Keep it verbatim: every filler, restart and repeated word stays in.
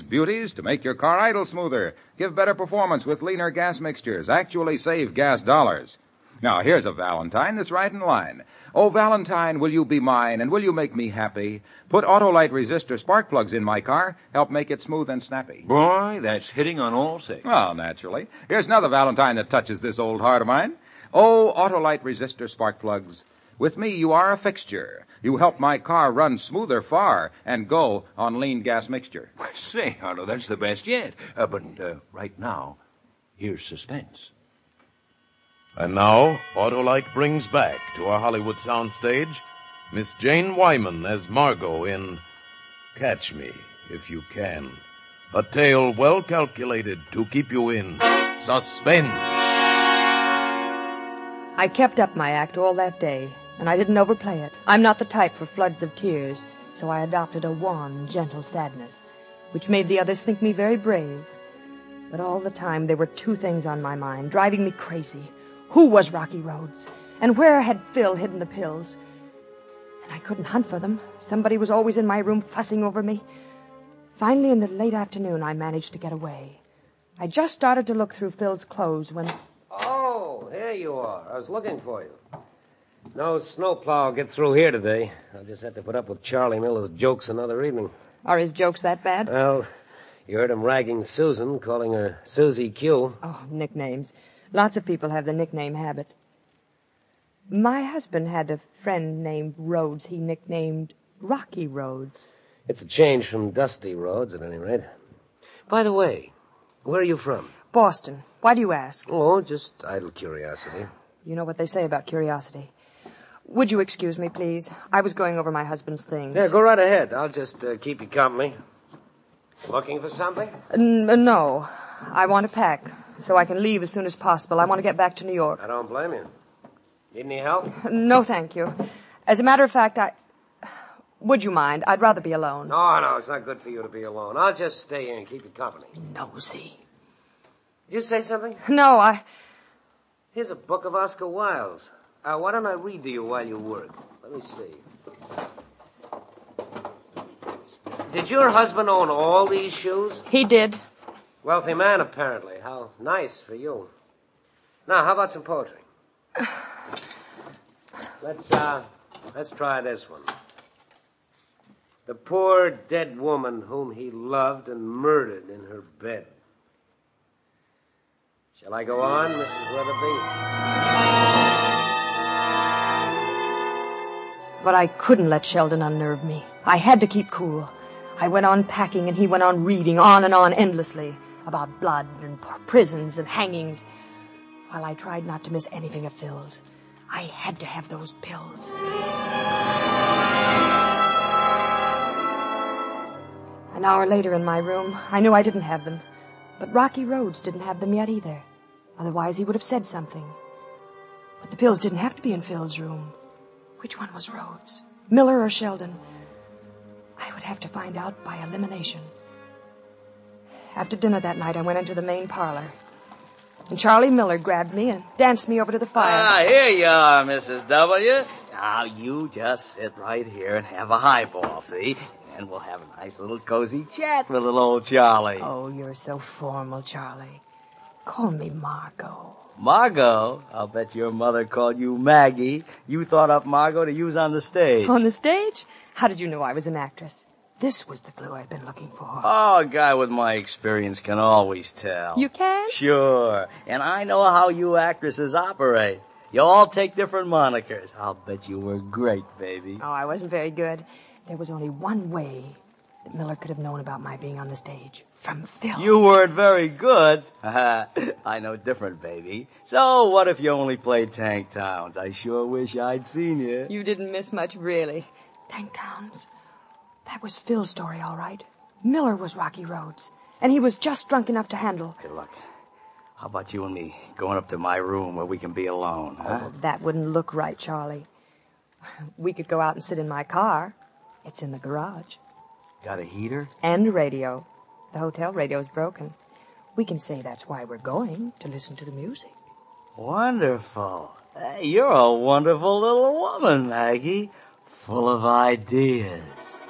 beauties to make your car idle smoother, give better performance with leaner gas mixtures, actually save gas dollars. Now, here's a Valentine that's right in line. Oh, Valentine, will you be mine, and will you make me happy? Put Autolite resistor spark plugs in my car, help make it smooth and snappy. Boy, that's hitting on all six. Well, naturally. Here's another Valentine that touches this old heart of mine. Oh, Autolite resistor spark plugs. With me, you are a fixture. You help my car run smoother far and go on lean gas mixture. Say, Otto, that's the best yet. Uh, but uh, right now, here's suspense. And now, Autolite brings back to our Hollywood soundstage Miss Jane Wyman as Margot in Catch Me If You Can, a tale well calculated to keep you in suspense. I kept up my act all that day, and I didn't overplay it. I'm not the type for floods of tears, so I adopted a wan, gentle sadness, which made the others think me very brave. But all the time, there were two things on my mind, driving me crazy. Who was Rocky Rhodes? And where had Phil hidden the pills? And I couldn't hunt for them. Somebody was always in my room fussing over me. Finally, in the late afternoon, I managed to get away. I just started to look through Phil's clothes when... Oh, here you are. I was looking for you. No snowplow will get through here today. I'll just have to put up with Charlie Miller's jokes another evening. Are his jokes that bad? Well, you heard him ragging Susan, calling her Susie Q. Oh, nicknames. Lots of people have the nickname habit. My husband had a friend named Rhodes he nicknamed Rocky Rhodes. It's a change from Dusty Rhodes, at any rate. By the way, where are you from? Boston. Why do you ask? Oh, just idle curiosity. You know what they say about curiosity. Would you excuse me, please? I was going over my husband's things. Yeah, go right ahead. I'll just uh, keep you company. Looking for something? N- uh, no. I want to pack so I can leave as soon as possible. I want to get back to New York. I don't blame you. Need any help? No, thank you. As a matter of fact, I... Would you mind? I'd rather be alone. No, no, it's not good for you to be alone. I'll just stay here and keep you company. Nosy. Did you say something? No, I... Here's a book of Oscar Wilde's. Uh, why don't I read to you while you work? Let me see. Did your husband own all these shoes? He did. Wealthy man, apparently. How nice for you. Now, how about some poetry? Let's, uh, let's try this one. The poor dead woman whom he loved and murdered in her bed. Shall I go on, Missus Weatherby? But I couldn't let Sheldon unnerve me. I had to keep cool. I went on packing and he went on reading, on and on endlessly, about blood and prisons and hangings, while I tried not to miss anything of Phil's. I had to have those pills. An hour later in my room, I knew I didn't have them, but Rocky Rhodes didn't have them yet either. Otherwise, he would have said something. But the pills didn't have to be in Phil's room. Which one was Rhodes? Miller or Sheldon? I would have to find out by elimination. After dinner that night, I went into the main parlor. And Charlie Miller grabbed me and danced me over to the fire. Ah, here you are, Missus W. Now, you just sit right here and have a highball, see? And we'll have a nice little cozy chat with little old Charlie. Oh, you're so formal, Charlie. Call me Margot. Margot? I'll bet your mother called you Maggie. You thought up Margot to use on the stage. On the stage? How did you know I was an actress? This was the clue I'd been looking for. Oh, a guy with my experience can always tell. You can? Sure. And I know how you actresses operate. You all take different monikers. I'll bet you were great, baby. Oh, I wasn't very good. There was only one way that Miller could have known about my being on the stage. From Phil. You weren't very good. I know different, baby. So what if you only played Tank Towns? I sure wish I'd seen you. You didn't miss much, really. Tank Towns. That was Phil's story, all right. Miller was Rocky Rhodes, and he was just drunk enough to handle... Hey, look, how about you and me going up to my room where we can be alone, huh? Oh, that wouldn't look right, Charlie. We could go out and sit in my car. It's in the garage. Got a heater? And a radio. The hotel radio's broken. We can say that's why we're going, to listen to the music. Wonderful. Hey, you're a wonderful little woman, Maggie. Full of ideas.